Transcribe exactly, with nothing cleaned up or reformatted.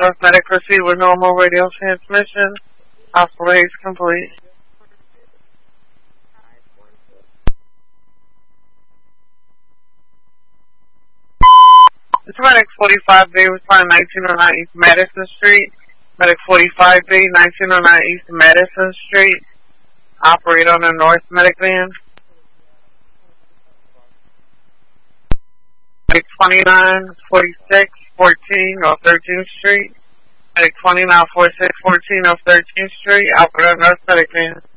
North Medic proceed with normal radio transmission. Operation complete. This is Medic forty-five B, responding nineteen oh nine East Madison Street. Medic forty-five B, nineteen oh nine East Madison Street. Operate on the North Medic van. Medic twenty-nine forty-six fourteen of thirteenth Street. Medic twenty-nine forty-six fourteen of thirteenth Street. Operate on North Medic van.